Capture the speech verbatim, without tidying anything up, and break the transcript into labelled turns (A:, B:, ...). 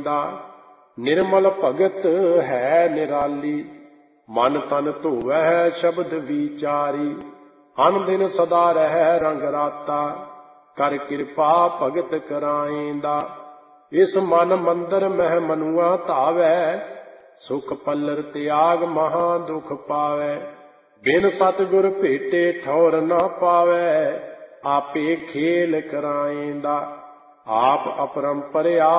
A: ਕਰਾਏਂਦਾ। ਨਿਰਮਲ ਭਗਤ ਹੈ ਨਿਰਾਲੀ, ਮਨ ਤਨ ਧੋਵੈ ਸ਼ਬਦ ਵਿਚਾਰੀ। ਅਨ ਦਿਨ ਸਦਾ ਰਹਿ ਰੰਗ ਰਾਤਾ, ਕਰ ਕਿਰਪਾ ਭਗਤ ਕਰਾਏਂਦਾ। ਇਸ ਮਨ ਮੰਦਰ ਮਹਿ ਮਨੁਆ ਧਾਵੈ, ਸੁਖ ਪੱਲਰ ਤਿਆਗ ਮਹਾ ਦੁਖ ਪਾਵੈ। ਬਿਨ ਸਤਿਗੁਰ ਭੇਟੇ ਠੌਰ ਨਾ ਪਾਵੈ, ਆਪੇ ਖੇਲ ਕਰਾਏਂਦਾ। ਆਪ ਅਪਰੰਪਰ